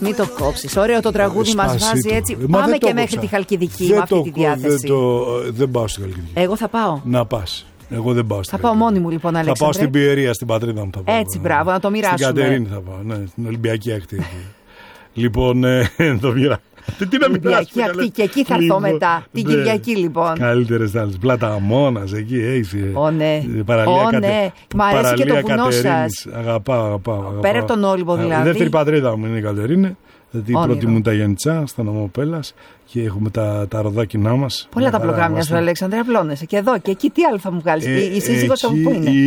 Μην το κόψεις. Ωραίο το τραγούδι μας βάζει έτσι. Πάμε και μέχρι τη Χαλκιδική με αυτή τη διάθεση. Δεν πάω στη Χαλκιδική. Εγώ θα πάω. Να πας. Εγώ δεν πάω. Θα πάω μόνη μου λοιπόν, Αλέξανδρε. Θα πάω στην Πιερία, στην πατρίδα μου. Έτσι, μπράβο, να το μοιράσουμε. Στην Κατερίνη θα πάω. Ναι, στην Ολυμπιακή ακτή. Λοιπόν, το μοιράσουμε. Τι να Ολυμπιακή ακτή και εκεί θα έρθω μετά. Την Κυριακή λοιπόν. Καλύτερες θάλασσες. Πλαταμόνας εκεί έχει. Ναι. Μ' αρέσει και το βουνό σας. Αγαπάω. Πέρα από τον Όλυμπο δηλαδή. Η δεύτερη πατρίδα μου είναι η Κατερίνη. Δηλαδή η πρώτη μου τα Γενιτσά, στα Νομοπέλας, και έχουμε τα ροδάκινά μας. Πολλά τα πλοκάμια σου, Αλέξανδρε, απλώνεσαι. Και εδώ και εκεί, τι άλλο θα μου βγάλεις. Η σύζυγος μου πού είναι?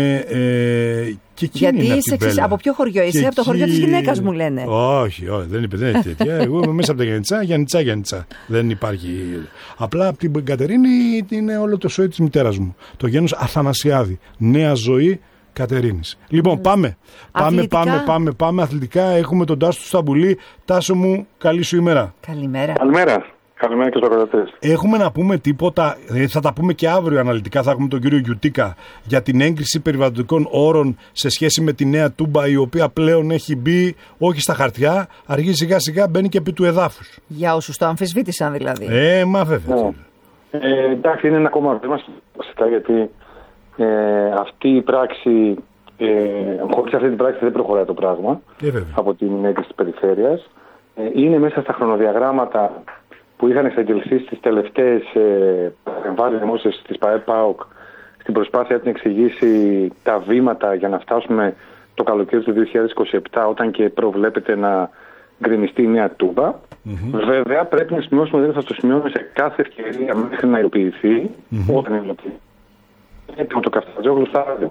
Και γιατί είσαι από ποιο χωριό είσαι? Από το χωριό της γυναίκας μου λένε. Όχι, δεν είναι τέτοια. Εγώ είμαι μέσα από τα Γενιτσά. Δεν υπάρχει. Απλά από την Κατερίνη είναι όλο το σόι της μητέρας μου. Το γένος Αθανασιάδη. Νέα ζωή Κατερίνης. Λοιπόν, πάμε αθλητικά. Έχουμε τον Τάσο του Σταμπουλή. Τάσο μου, καλή σου ημέρα. Καλημέρα και στους ακροατές. Έχουμε να πούμε τίποτα, θα τα πούμε και αύριο αναλυτικά, θα έχουμε τον κύριο Γιουτίκα για την έγκριση περιβαλλοντικών όρων σε σχέση με τη νέα Τούμπα, η οποία πλέον έχει μπει όχι στα χαρτιά, αργεί σιγά σιγά μπαίνει και επί του εδάφους. Για όσους το αμφισβήτησαν δηλαδή. Μα βέβαια. Εντάξει, είναι ένα ακόμα βήμα βασικά, γιατί αυτή η πράξη, χωρίς αυτή την πράξη δεν προχωράει το πράγμα από την έγκριση της περιφέρειας. Είναι μέσα στα χρονοδιαγράμματα που είχαν εξαγγελθεί στις τελευταίες εμβάσεις δημόσιες της ΠΑΕ-ΠΑΟΚ στην προσπάθεια να εξηγήσει τα βήματα για να φτάσουμε το καλοκαίρι του 2027, όταν και προβλέπεται να γκρεμιστεί η νέα Τούμπα. Βέβαια πρέπει να σημειώσουμε, δεν θα το σημειώσουμε σε κάθε ευκαιρία μέχρι να υλοποιηθεί, όταν υλοποιηθεί. Έτοιμο το Καφτατζόγλου στάδιο.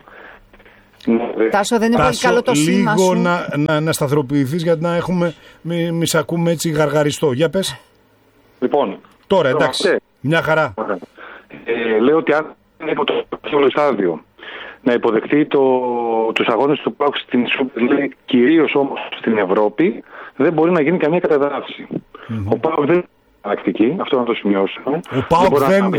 Τάσο, δεν είναι πολύ καλό το σήμα σου. Λίγο να σταθεροποιηθείς, γιατί να έχουμε, μη σ' ακούμε έτσι γαργαριστό. Για πες. Λοιπόν. Τώρα, εντάξει. Μια χαρά. Λέω ότι αν είναι υπό το στάδιο να υποδεχτεί τους αγώνες του ΠΑΟΚ στην Super League, κυρίως όμως στην Ευρώπη, δεν μπορεί να γίνει καμία καταδάφιση. Ο ΠΑΟΚ δεν είναι εναλλακτική, αυτό να το σημειώσουμε. Ο ΠΑΟΚ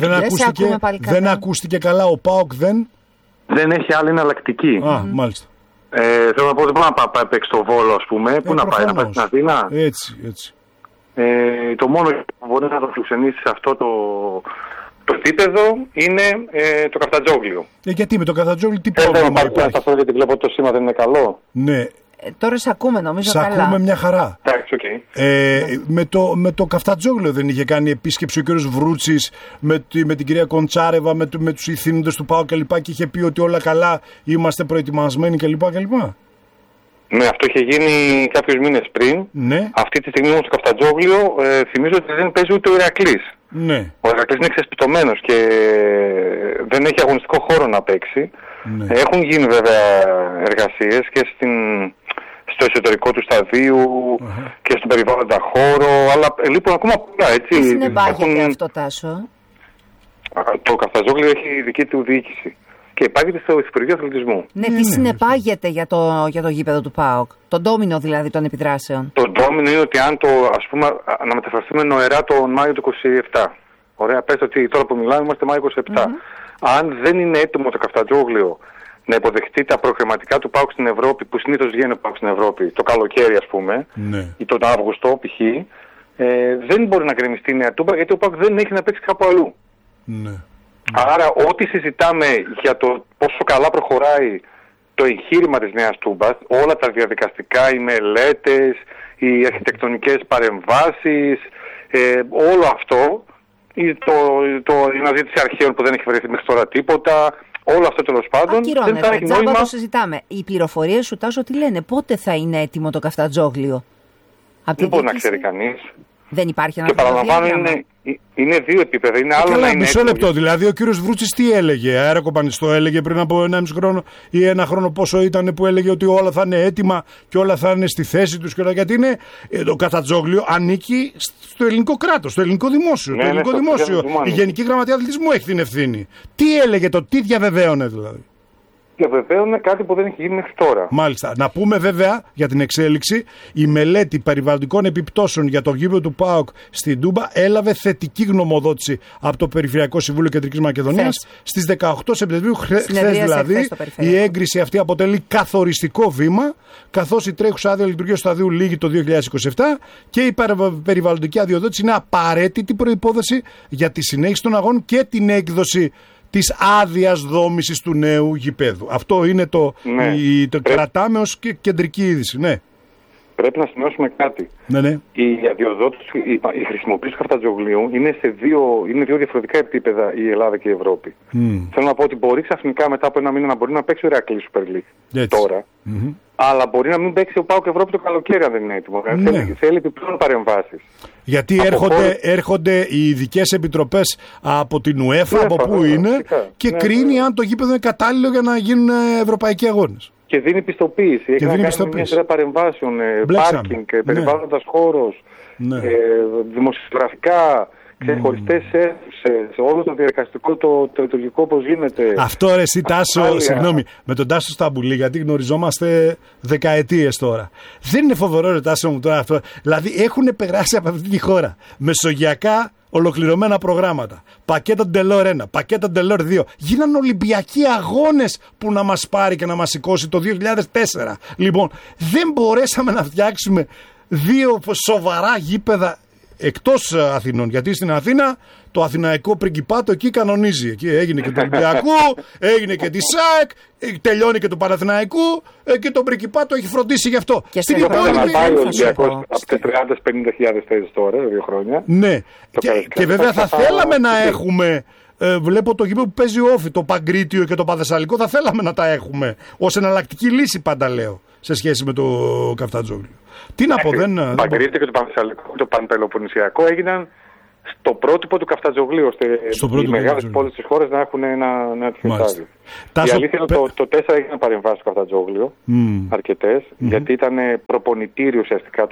δεν ακούστηκε καλά. Ο ΠΑΟΚ δεν έχει άλλη εναλλακτική. Μάλιστα. Θέλω να πω, δεν μπορεί να πάει στο Βόλο, ας πούμε. Πού να πάει, να πάει στην Αθήνα? Έτσι. Το μόνο που μπορεί να το φιλοξενήσει σε αυτό το επίπεδο είναι το Καφτατζόγλιο. Γιατί με το Καφτατζόγλιο τι πρόβλημα υπάρχει? Γιατί βλέπω ότι το σήμα δεν είναι καλό. Ναι. Τώρα σε ακούμε, νομίζω καλά. Σε ακούμε μια χαρά. Εντάξει, okay. Με το Καφτατζόγλιο δεν είχε κάνει επίσκεψη ο κ. Βρούτσης με την κυρία Κοντσάρεβα, με τους ηθήνοντες του ΠΑΟΚ κλπ. Και είχε πει ότι όλα καλά, είμαστε προετοιμασμένοι κλπ. Ναι, αυτό είχε γίνει κάποιους μήνες πριν. Ναι. Αυτή τη στιγμή όμως στο Καφτατζόγλιο θυμίζω ότι δεν παίζει ούτε ο Ηρακλής. Ναι. Ο Ηρακλής είναι ξεσπιτωμένος και δεν έχει αγωνιστικό χώρο να παίξει. Ναι. Έχουν γίνει βέβαια εργασίες και στο εσωτερικό του σταδίου και στον περιβάλλοντα χώρο, αλλά λείπουν ακόμα πολλά, έτσι. Τι συνεπάγεται αυτό, Τάσο? Το Καφτατζόγλιο έχει δική του διοίκηση και υπάρχει στο Υπουργείο Αθλητισμού. Ναι, τι συνεπάγεται για το γήπεδο του ΠΑΟΚ, τον ντόμινο δηλαδή των επιδράσεων? Το ντόμινο είναι ότι αν να μεταφραστούμε νοερά τον Μάιο του 27. Ωραία, πες ότι τώρα που μιλάμε είμαστε Μάιο 27. Αν δεν είναι έτοιμο το Καφτατζόγλιο να υποδεχτεί τα προκριματικά του ΠΑΟΚ στην Ευρώπη, που συνήθως βγαίνει ο ΠΑΟΚ στην Ευρώπη το καλοκαίρι, ας πούμε, ή τον Αύγουστο π.χ., δεν μπορεί να γκρεμιστεί η νέα Τούμπα, γιατί ο ΠΑΟΚ δεν έχει να παίξει κάπου αλλού. Άρα, ό,τι συζητάμε για το πόσο καλά προχωράει το εγχείρημα της νέας Τούμπας, όλα τα διαδικαστικά, οι μελέτες, οι αρχιτεκτονικές παρεμβάσεις, όλο αυτό, η αναζήτηση αρχαίων που δεν έχει βρεθεί μέχρι τώρα τίποτα, όλο αυτό τέλος πάντων δεν θα έχει νόημα. Το συζητάμε. Οι πληροφορίες σου, Τάσο, τι λένε? Πότε θα είναι έτοιμο το Καφτατζόγλιο? Δεν μπορεί να ξέρει κανείς. Δεν υπάρχει ένα. Και παραλαμβάνω, είναι δύο επίπεδα. Είναι άλλο να είναι. Μισό λεπτό. Δηλαδή, ο κύριος Βρούτσης τι έλεγε? Αεροκομπανιστό έλεγε πριν από 1,5 χρόνο ή 1 χρόνο, πόσο ήταν, που έλεγε ότι όλα θα είναι έτοιμα και όλα θα είναι στη θέση τους? Γιατί είναι το Καφτατζόγλιο ανήκει στο ελληνικό κράτος, στο ελληνικό δημόσιο. Το ελληνικό δημόσιο. Η Γενική Γραμματεία Αθλητισμού έχει την ευθύνη. Τι έλεγε, τι διαβεβαίωνε δηλαδή? διαβεβαίωνε κάτι που δεν έχει γίνει μέχρι τώρα. Μάλιστα. Να πούμε βέβαια για την εξέλιξη, η μελέτη περιβαλλοντικών επιπτώσεων για το γήπεδο του ΠΑΟΚ στην Τούμπα έλαβε θετική γνωμοδότηση από το Περιφερειακό Συμβούλιο Κεντρικής Μακεδονίας στις 18 Σεπτεμβρίου, χθες δηλαδή. Η έγκριση αυτή αποτελεί καθοριστικό βήμα, καθώς η τρέχουσα άδεια λειτουργίας του σταδίου λήγει το 2027 και η περιβαλλοντική αδειοδότηση είναι απαραίτητη προϋπόθεση για τη συνέχιση των αγώνων και την έκδοση της άδειας δόμησης του νέου γηπέδου. Αυτό είναι το κρατάμε ως κεντρική είδηση. Ναι. Πρέπει να σημειώσουμε κάτι. Ναι. Η αδειοδότηση, η χρησιμοποίηση του Καφτατζογλίου είναι δύο διαφορετικά επίπεδα, η Ελλάδα και η Ευρώπη. Θέλω να πω ότι μπορεί ξαφνικά μετά από ένα μήνα να μπορεί να παίξει ο Ηρακλής Super League τώρα, αλλά μπορεί να μην παίξει ο ΠΑΟΚ Ευρώπη το καλοκαίρι αν δεν είναι έτοιμο. Θέλει επιπλέον παρεμβάσεις. Γιατί έρχονται οι ειδικές επιτροπές από την UEFA, από πού είναι, και κρίνει αν το γήπεδο είναι κατάλληλο για να γίνουν ευρωπαϊκοί αγώνες. Και δίνει πιστοποίηση. Έχει να κάνει μια σειρά παρεμβάσεων, πάρκινγκ, περιβάλλοντας χώρος, δημοσιογραφικά, ξεχωριστές αίθουσες, όλο το διαδικαστικό, το λειτουργικό πώς γίνεται. Αυτό ρε εσύ Τάσο, συγγνώμη, με τον Τάσο Σταμπουλή, γιατί γνωριζόμαστε δεκαετίες τώρα. Δεν είναι φοβερό ρε Τάσο μου τώρα αυτό? Δηλαδή έχουν περάσει από αυτή τη χώρα μεσογειακά ολοκληρωμένα προγράμματα. Πακέτο Ντελόρ 1, πακέτο Ντελόρ 2. Γίναν Ολυμπιακοί αγώνες που να μας πάρει και να μας σηκώσει το 2004. Λοιπόν, δεν μπορέσαμε να φτιάξουμε δύο σοβαρά γήπεδα εκτός Αθηνών. Γιατί στην Αθήνα το Αθηναϊκό Πριγκιπάτο εκεί κανονίζει. Εκεί έγινε και του Ολυμπιακού, έγινε και τη ΣΑΕΚ, τελειώνει και του Παναθηναϊκού και το Πριγκιπάτο έχει φροντίσει γι' αυτό. Και στην υπόλοιπη να πάει ο Ολυμπιακός από τις 30-50.000 θέσεις τώρα, 2 χρόνια. Ναι, και βέβαια θα θέλαμε να έχουμε. Βλέπω το γήπεδο που παίζει ο Όφη, το Παγκρίτιο και το Παδεσσαλικό, θα θέλαμε να τα έχουμε ως εναλλακτική λύση, πάντα λέω, σε σχέση με το Καφτατζόγλιο. Τι να πω, το Παγκρίτιο και το Παδεσσαλικό και το Πανπελοποννησιακό έγιναν στο πρότυπο του Καφτατζογλίου, ώστε οι μεγάλες πόλεις της χώρας να έχουν ένα τέτοιο στάδιο. Η αλήθεια είναι ότι το 4 έγιναν παρεμβάσεις στο Καφτατζόγλιο, αρκετές, γιατί ήταν προπονητήριο ουσιαστικά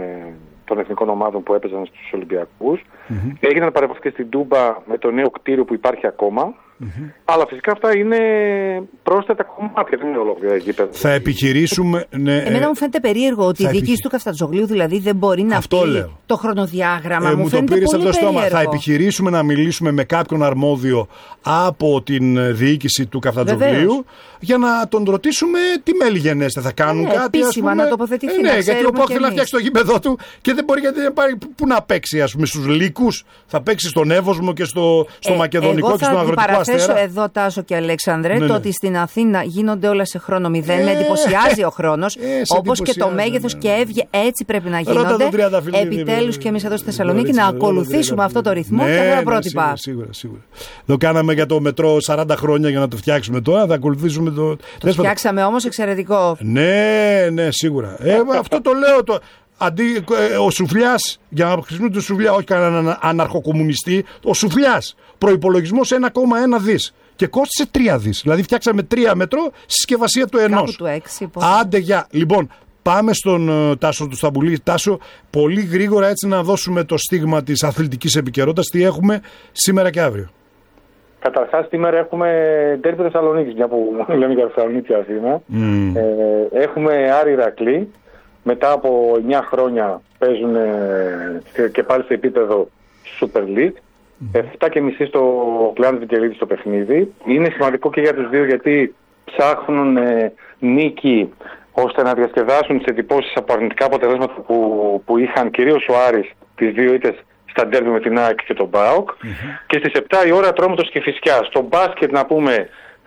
των εθνικών ομάδων που έπαιζαν στους Ολυμπιακούς. Έγιναν παρεμβάσεις και στην Τούμπα με το νέο κτίριο που υπάρχει ακόμα. Αλλά φυσικά αυτά είναι πρόσθετα κομμάτια, δεν είναι ολόκληρα γήπεδα. Θα επιχειρήσουμε. Εμένα μου φαίνεται περίεργο ότι η διοίκηση του Καφτατζογλίου δηλαδή δεν μπορεί να πει το χρονοδιάγραμμα. Μου φαίνεται πολύ περίεργο. Θα επιχειρήσουμε να μιλήσουμε με κάποιον αρμόδιο από την διοίκηση του Καφτατζογλίου για να τον ρωτήσουμε τι μέλη γενέστε. Θα κάνουν κάτι. Επίσημα να τοποθετηθεί. Ναι, γιατί ο ΠΑΟΚ θέλει να φτιάξει το γήπεδο του και δεν μπορεί γιατί πού να παίξει, ας πούμε, στους Λύκους. Θα παίξει στον Εύωσμο και στο Μακεδονικό και στον Αγροτικό Αστέρα. Θέσω εδώ, Τάσο και Αλέξανδρε, το ότι στην Αθήνα γίνονται όλα σε χρόνο 0. Με εντυπωσιάζει ο χρόνος, όπως και το μέγεθος και έβγε, έτσι πρέπει να γίνονται. Επιτέλους και εμείς εδώ στη Θεσσαλονίκη να ακολουθήσουμε αυτό το ρυθμό και αυτά τα πρότυπα. Σίγουρα. Το κάναμε για το μετρό 40 χρόνια για να το φτιάξουμε τώρα, θα ακολουθήσουμε το. Το φτιάξαμε όμως εξαιρετικό. Ναι, σίγουρα. Αυτό το λέω. Αντί ο Σουφλιάς, για να χρησιμοποιήσουμε το Σουφλιά, όχι κανέναν αναρχοκομμουνιστή, ο Σουφλιάς, προϋπολογισμός 1,1 δις και κόστισε 3 δις. Δηλαδή φτιάξαμε 3 μετρό, συσκευασία του ενός. Κάπου του 6. Άντε για. Λοιπόν, πάμε στον Τάσο του Σταμπουλή. Τάσο, πολύ γρήγορα έτσι να δώσουμε το στίγμα της αθλητικής επικαιρότητας. Τι έχουμε σήμερα και αύριο? Καταρχάς, σήμερα έχουμε ντέρμπι Θεσσαλονίκης, μια που λέμε για Θεσσαλονίκη Αθήνα. Έχουμε Άρη Ηρακλή. Μετά από 9 χρόνια παίζουν και πάλι σε επίπεδο Super League. 7:30 στο Κλεάνος Βικελίδης το παιχνίδι. Είναι σημαντικό και για τους δύο γιατί ψάχνουν νίκη ώστε να διασκεδάσουν τις εντυπώσεις από αρνητικά αποτελέσματα που είχαν κυρίως ο Άρης τις 2 ήττες στα ντέρμπι με την ΑΕΚ και τον ΠΑΟΚ. Και στις 7 η ώρα Ατρόμητος και Φυσιά. Στο μπάσκετ να πούμε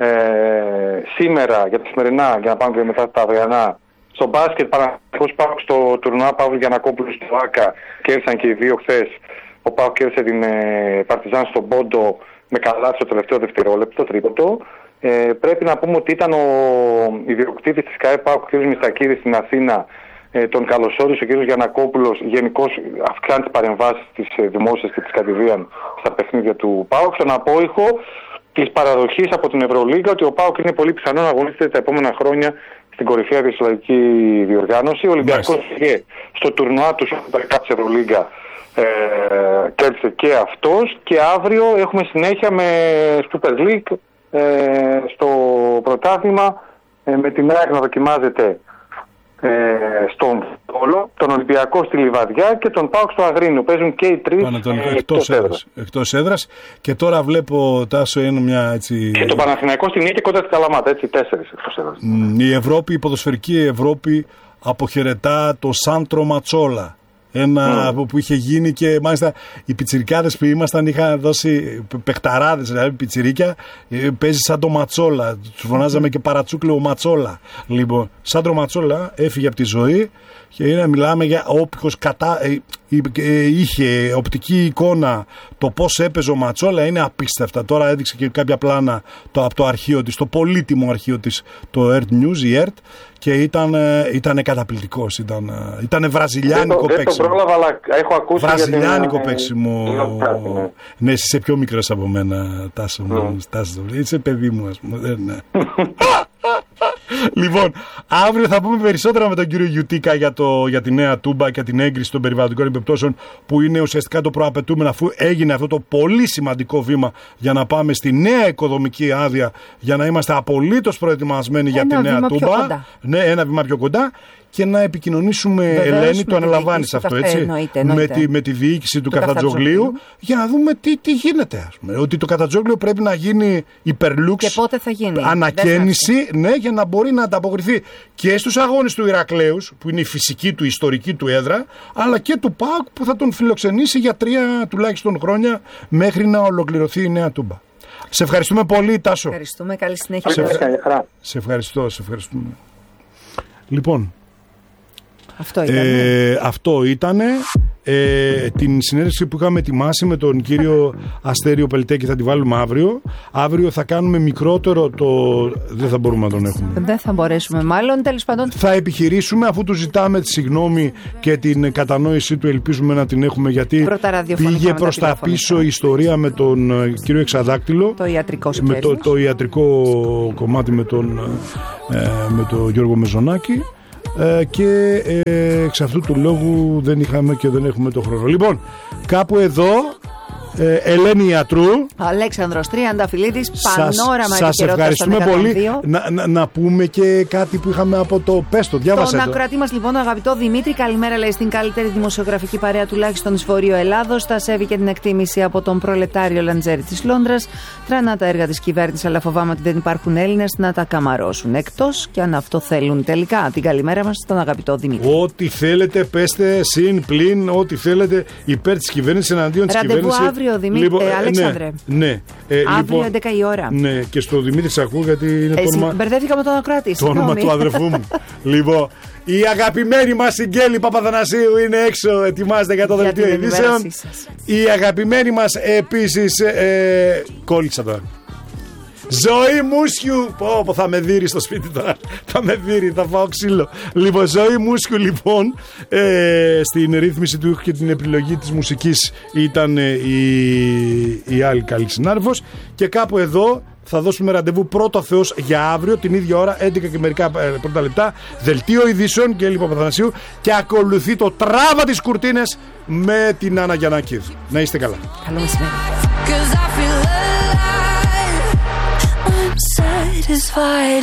σήμερα για τα σημερινά, για να πάμε και μετά τα αυριανά. Στο μπάσκετ Παναθηναϊκός ΠΑΟΚ στο τουρνουά Παύλου Γιαννακόπουλου στο ΆΚΑ κέρδισαν και οι δύο χθες. Ο ΠΑΟΚ κέρδισε την Παρτιζάν στον Πόντο με καλάθι στο τελευταίο δευτερόλεπτο, τρίποντο. Πρέπει να πούμε ότι ήταν ο ιδιοκτήτης της ΚΑΕ ΠΑΟΚ, ο κ. Μιστακίδης, στην Αθήνα. Τον καλωσόρισε ο κ. Γιαννακόπουλος. Γενικώς αυξάνει τις παρεμβάσεις της δημόσιας και της κατηδίαν στα παιχνίδια του ΠΑΟΚ. Στον απόϊχο της παραδοχής από την Ευρωλίγκα ότι ο ΠΑΟΚ είναι πολύ πιθανό να αγωνίζεται τα επόμενα χρόνια στην κορυφαία διασυλλογική διοργάνωση. Ο Ολυμπιακός πήγε στο τουρνουά του της Ευρωλίγκα, κέρδισε και αυτός. Και αύριο έχουμε συνέχεια με Super League στο πρωτάθλημα, με την ΑΕΚ να δοκιμάζεται στον Βόλο, τον Ολυμπιακό στη Λιβαδιά και τον ΠΑΟΚ στο Αγρίνιο. Παίζουν και οι τρεις εκτός έδρας. Και τώρα βλέπω, Τάσο, είναι μια έτσι... Και το Παναθηναϊκό στην Νίκη κοντά στη Καλαμάτα, έτσι, 4 εκτός έδρας. Η Ευρώπη, η ποδοσφαιρική Ευρώπη αποχαιρετά το Σάντρο Ματσόλα. Ένα που είχε γίνει και μάλιστα οι πιτσιρικάδες που ήμασταν είχαν δώσει παιχταράδες, δηλαδή πιτσιρίκια, παίζει σαν το Ματσόλα. Τους φωνάζαμε και παρατσούκλιο Ματσόλα. Λοιπόν, Σάντρο Ματσόλα έφυγε από τη ζωή και μιλάμε για όποιος είχε οπτική εικόνα το πώς έπαιζε ο Ματσόλα είναι απίστευτα. Τώρα έδειξε και κάποια πλάνα από το αρχείο της, το πολύτιμο αρχείο της, το ERT News, η ERT, και ήταν καταπληκτικός. Ήταν βραζιλιάνικο παίξιμο. Δεν το πρόλαβα, αλλά έχω ακούσει. Βραζιλιάνικο παίξιμο. Ναι, εσύ είσαι πιο μικρός από μένα, Τάσο. Είσαι παιδί μου, ας πούμε. Λοιπόν, αύριο θα πούμε περισσότερα με τον κύριο Γιουτίκα για τη νέα Τούμπα και την έγκριση των περιβαλλοντικών επιπτώσεων, που είναι ουσιαστικά το προαπαιτούμενο, αφού έγινε αυτό το πολύ σημαντικό βήμα για να πάμε στη νέα οικοδομική άδεια, για να είμαστε απολύτως προετοιμασμένοι για τη νέα Τούμπα. Ναι, ένα βήμα πιο κοντά. Και να επικοινωνήσουμε, Ελένη, το αναλαμβάνεις αυτό, έτσι, εννοείται. Με τη διοίκηση του Καφτατζόγλιου, για να δούμε τι γίνεται, ας πούμε. Ότι το Καφτατζόγλιο πρέπει να γίνει υπερλούξ, και πότε θα γίνει, ανακαίνιση, ναι, για να μπορεί να ανταποκριθεί και στους αγώνες του Ηρακλέους, που είναι η φυσική του, ιστορική του έδρα, αλλά και του ΠΑΟΚ, που θα τον φιλοξενήσει για 3 τουλάχιστον χρόνια μέχρι να ολοκληρωθεί η νέα Τούμπα. Σε ευχαριστούμε πολύ, Τάσο. Ευχαριστούμε, καλή συνέχεια. Σε ευχαριστούμε. Λοιπόν, αυτό ήτανε. Την συνέντευξη που είχαμε ετοιμάσει με τον κύριο Αστέριο Πελτέκη θα τη βάλουμε αύριο. Αύριο θα κάνουμε μικρότερο δεν θα μπορούμε να τον έχουμε. Δεν θα μπορέσουμε μάλλον, τέλος πάντων. Θα επιχειρήσουμε, αφού του ζητάμε τη συγγνώμη και την κατανόησή του, ελπίζουμε να την έχουμε, γιατί πήγε προς τα πίσω η ιστορία με τον κύριο Εξαδάκτυλο. Το ιατρικό με το ιατρικό κομμάτι με τον Γιώργο Μεζονάκη. Και εξ αυτού του λόγου δεν είχαμε και δεν έχουμε το χρόνο. Λοιπόν, κάπου εδώ, Ελένη Ιατρού, Αλέξανδρος Τριανταφυλλίδης, Πανόραμα. Σας ευχαριστούμε πολύ. Να πούμε και κάτι που είχαμε από το Πέστο. Διάβασε τον ακροατή μας, λοιπόν, αγαπητό Δημήτρη, καλημέρα, λέει, στην καλύτερη δημοσιογραφική παρέα τουλάχιστον της Βορείου Ελλάδος. Θα σέβει και την εκτίμηση από τον προλετάριο Λαντζέρη της Λόνδρας. Τρανά τα έργα της κυβέρνησης, αλλά φοβάμαι ότι δεν υπάρχουν Έλληνες να τα καμαρώσουν. Εκτός και αν αυτό θέλουν τελικά. Την καλημέρα μας στον αγαπητό Δημήτρη. Ό,τι θέλετε, πέστε, συν, πλην, ό,τι θέλετε υπέρ της κυβέρνησης, εναντίον της κυβέρνησης. Αύριο, Δημήτρη, Αλέξανδρε. Ναι. Αύριο 11 η ώρα. Ναι, και στο Δημήτρη Σακού, γιατί είναι το όνομα. Μπερδεύτηκα με τον ακροατή. Το όνομα του αδερφού μου. Λοιπόν, η αγαπημένη μας Συγγέλη Παπαθανασίου είναι έξω, ετοιμάζεται για το δελτίο ειδήσεων. Η αγαπημένη μας επίσης. Κόλλησα τώρα. Ζωή Μούσιου. Πω, θα με δείρει στο σπίτι τώρα. Θα με δείρει, θα φάω ξύλο. Λοιπόν, Ζωή Μούσιου, λοιπόν, στην ρύθμιση του ήχου και την επιλογή της μουσικής ήταν η άλλη καλή συνάδελφος. Και κάπου εδώ θα δώσουμε ραντεβού, πρώτο Θεός, για αύριο την ίδια ώρα, 11 και μερικά πρώτα λεπτά. Δελτίο ειδήσεων και Έλλη Παπαθανασίου. Και ακολουθεί το Τράβα της Κουρτίνες με την Άννα Γιαννάκηδου. Να είστε καλά. Καλό μεσημέρι. Satisfied